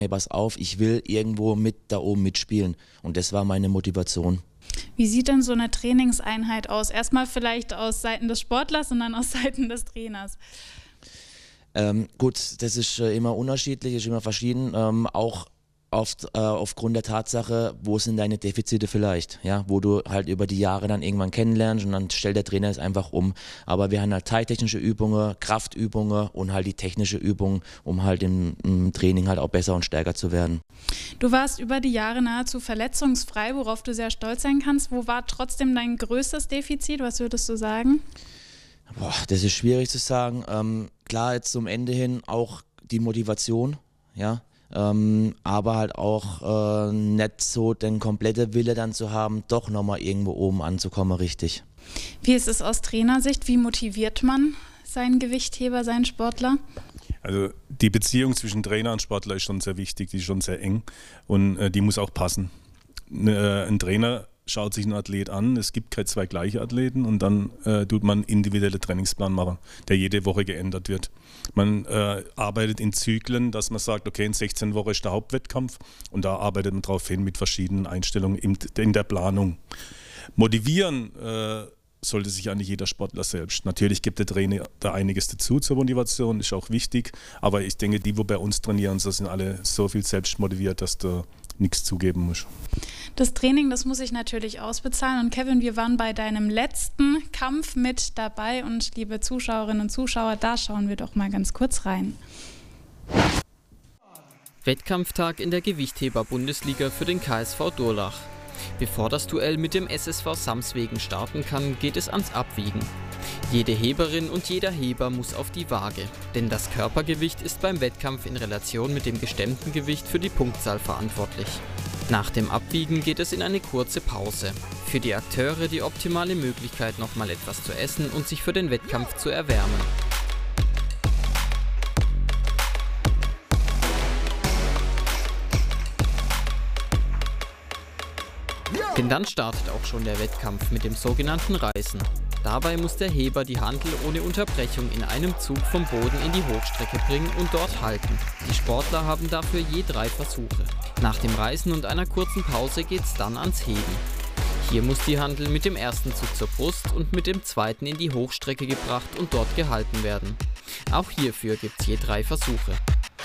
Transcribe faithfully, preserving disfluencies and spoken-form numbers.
hey, pass auf, ich will irgendwo mit da oben mitspielen. Und das war meine Motivation. Wie sieht denn so eine Trainingseinheit aus? Erstmal vielleicht aus Seiten des Sportlers und dann aus Seiten des Trainers. Ähm, gut, das ist äh, immer unterschiedlich, ist immer verschieden, ähm, auch oft äh, aufgrund der Tatsache, wo sind deine Defizite vielleicht, ja, wo du halt über die Jahre dann irgendwann kennenlernst und dann stellt der Trainer es einfach um. Aber wir haben halt teiltechnische Übungen, Kraftübungen und halt die technische Übung, um halt im, im Training halt auch besser und stärker zu werden. Du warst über die Jahre nahezu verletzungsfrei, worauf du sehr stolz sein kannst. Wo war trotzdem dein größtes Defizit? Was würdest du sagen? Boah, das ist schwierig zu sagen. Ähm, klar, jetzt zum Ende hin auch die Motivation, ja. Ähm, aber halt auch äh, nicht so den kompletten Wille dann zu haben, doch nochmal irgendwo oben anzukommen, richtig. Wie ist es aus Trainersicht? Wie motiviert man seinen Gewichtheber, seinen Sportler? Also die Beziehung zwischen Trainer und Sportler ist schon sehr wichtig, die ist schon sehr eng und äh, die muss auch passen. Ne, äh, ein Trainer schaut sich einen Athlet an, es gibt keine zwei gleiche Athleten und dann äh, tut man einen individuellen Trainingsplan machen, der jede Woche geändert wird. Man äh, arbeitet in Zyklen, dass man sagt, okay, in sechzehn Wochen ist der Hauptwettkampf und da arbeitet man darauf hin mit verschiedenen Einstellungen in, in der Planung. Motivieren äh, sollte sich eigentlich jeder Sportler selbst. Natürlich gibt der Trainer da einiges dazu zur Motivation, ist auch wichtig, aber ich denke, die, die bei uns trainieren, so sind alle so viel selbst motiviert, dass du nichts zugeben musst. Das Training, das muss ich natürlich ausbezahlen. Und Kevin, wir waren bei deinem letzten Kampf mit dabei. Und liebe Zuschauerinnen und Zuschauer, da schauen wir doch mal ganz kurz rein. Wettkampftag in der Gewichtheber-Bundesliga für den K S V Durlach. Bevor das Duell mit dem S S V Samswegen starten kann, geht es ans Abwiegen. Jede Heberin und jeder Heber muss auf die Waage, denn das Körpergewicht ist beim Wettkampf in Relation mit dem gestemmten Gewicht für die Punktzahl verantwortlich. Nach dem Abwiegen geht es in eine kurze Pause. Für die Akteure die optimale Möglichkeit, nochmal etwas zu essen und sich für den Wettkampf zu erwärmen. Denn dann startet auch schon der Wettkampf mit dem sogenannten Reißen. Dabei muss der Heber die Hantel ohne Unterbrechung in einem Zug vom Boden in die Hochstrecke bringen und dort halten. Die Sportler haben dafür je drei Versuche. Nach dem Reißen und einer kurzen Pause geht's dann ans Heben. Hier muss die Hantel mit dem ersten Zug zur Brust und mit dem zweiten in die Hochstrecke gebracht und dort gehalten werden. Auch hierfür gibt's je drei Versuche.